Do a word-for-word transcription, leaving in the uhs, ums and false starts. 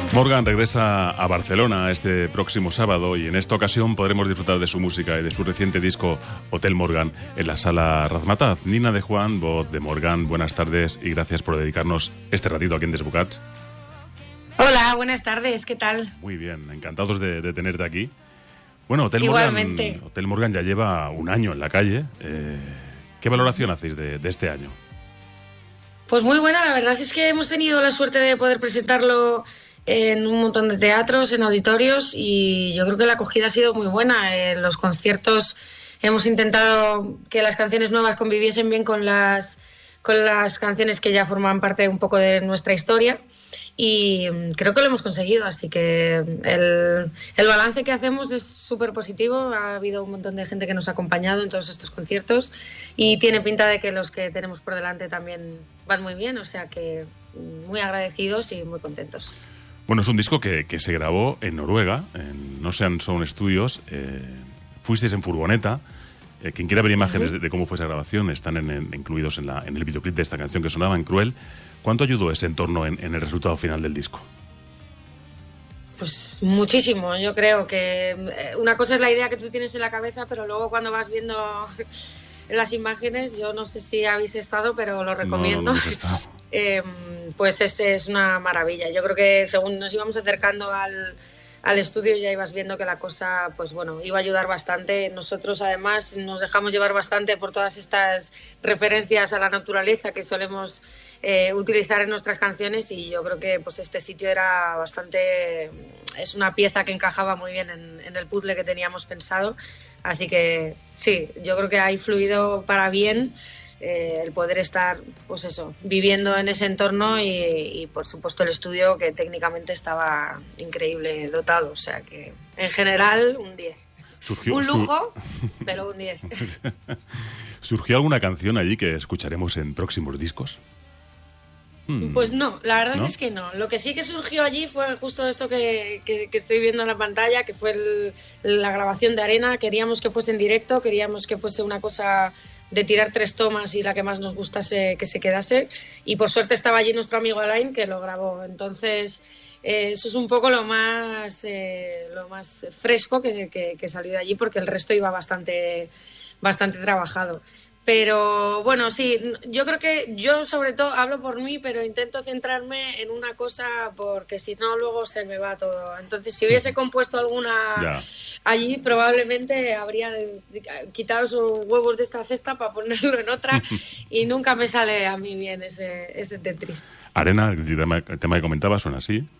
Morgan regresa a Barcelona este próximo sábado y en esta ocasión podremos disfrutar de su música y de su reciente disco Hotel Morgan en la Sala Razmataz. Nina de Juan, voz de Morgan, buenas tardes y gracias por dedicarnos este ratito aquí en Desbocats. Hola, buenas tardes, ¿qué tal? Muy bien, encantados de, de tenerte aquí. Bueno, Hotel Igualmente. Morgan, Hotel Morgan ya lleva un año en la calle. Eh, ¿Qué valoración hacéis de, de este año? Pues muy buena, la verdad es que hemos tenido la suerte de poder presentarlo en un montón de teatros, en auditorios, y yo creo que la acogida ha sido muy buena. En los conciertos hemos intentado que las canciones nuevas conviviesen bien con las, con las canciones que ya forman parte un poco de nuestra historia, y creo que lo hemos conseguido, así que el, el balance que hacemos es súper positivo. Ha habido un montón de gente que nos ha acompañado en todos estos conciertos y tiene pinta de que los que tenemos por delante también van muy bien, o sea que muy agradecidos y muy contentos. Bueno, es un disco que, que se grabó en Noruega, en Ocean Sound Studios. Eh, fuisteis en furgoneta. Eh, quien quiera ver imágenes uh-huh. de, de cómo fue esa grabación están en, en, incluidos en, la, en el videoclip de esta canción que sonaba en Cruel. ¿Cuánto ayudó ese entorno en, en el resultado final del disco? Pues muchísimo. Yo creo que una cosa es la idea que tú tienes en la cabeza, pero luego cuando vas viendo las imágenes, yo no sé si habéis estado, pero lo recomiendo. No, no, no he estado. eh, pues es, es una maravilla. Yo creo que según nos íbamos acercando al, al estudio ya ibas viendo que la cosa, pues bueno, iba a ayudar bastante. Nosotros además nos dejamos llevar bastante por todas estas referencias a la naturaleza que solemos eh, utilizar en nuestras canciones, y yo creo que pues este sitio era bastante, es una pieza que encajaba muy bien en, en el puzzle que teníamos pensado. Así que sí, yo creo que ha influido para bien eh, el poder estar, pues eso, viviendo en ese entorno, y, y por supuesto el estudio, que técnicamente estaba increíble dotado, o sea que en general un diez. Surgió, un lujo, sur... pero un diez. ¿Surgió alguna canción allí que escucharemos en próximos discos? Hmm. Pues no, la verdad ¿No? es que no. Lo que sí que surgió allí fue justo esto que, que, que estoy viendo en la pantalla, que fue el, la grabación de Arena. Queríamos que fuese en directo, queríamos que fuese una cosa de tirar tres tomas y la que más nos gustase que se quedase, y por suerte estaba allí nuestro amigo Alain, que lo grabó. Entonces eh, eso es un poco lo más eh, lo más fresco que, que, que salió de allí, porque el resto iba bastante, bastante trabajado. Pero bueno, sí, yo creo que yo sobre todo hablo por mí, pero intento centrarme en una cosa, porque si no luego se me va todo. Entonces, si hubiese compuesto alguna yeah. allí, probablemente habría quitado esos huevos de esta cesta para ponerlo en otra, y nunca me sale a mí bien ese, ese Tetris. Arena, el tema, el tema que comentaba suena así.